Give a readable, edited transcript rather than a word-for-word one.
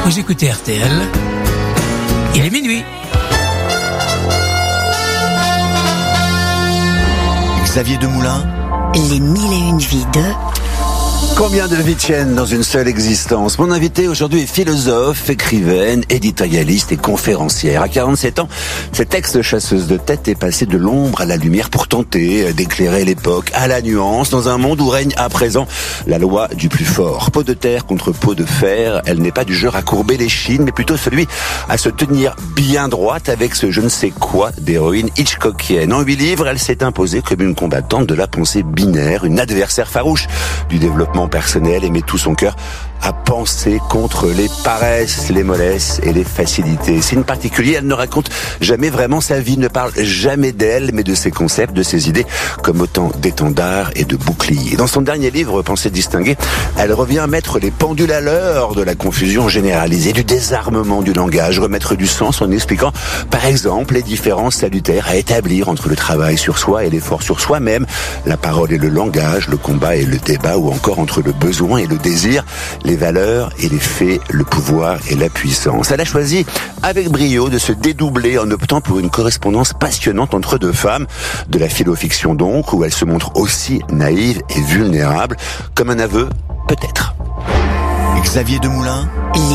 Vous écoutez RTL, il est minuit. Xavier Demoulin. Les 1001 vies de... Combien de vies tiennent dans une seule existence? Mon invité aujourd'hui est philosophe, écrivaine, éditorialiste et conférencière. À 47 ans, cette ex-chasseuse de tête est passée de l'ombre à la lumière pour tenter d'éclairer l'époque à la nuance dans un monde où règne à présent la loi du plus fort. Peau de terre contre peau de fer, elle n'est pas du genre à courber les chines, mais plutôt celui à se tenir bien droite avec ce je ne sais quoi d'héroïne hitchcockienne. En 8 livres, elle s'est imposée comme une combattante de la pensée binaire, une adversaire farouche du développement personnel et met tout son cœur à penser contre les paresses, les mollesses et les facilités. Signe particulier, elle ne raconte jamais vraiment sa vie, ne parle jamais d'elle, mais de ses concepts, de ses idées, comme autant d'étendards et de boucliers. Dans son dernier livre, Pensée distinguée, elle revient mettre les pendules à l'heure de la confusion généralisée, du désarmement du langage, remettre du sens en expliquant, par exemple, les différences salutaires à établir entre le travail sur soi et l'effort sur soi-même, la parole et le langage, le combat et le débat, ou encore entre le besoin et le désir, les valeurs et les faits, le pouvoir et la puissance. Elle a choisi avec brio de se dédoubler en optant pour une correspondance passionnante entre deux femmes, de la philo-fiction donc, où elle se montre aussi naïve et vulnérable, comme un aveu, peut-être. Xavier Demoulin.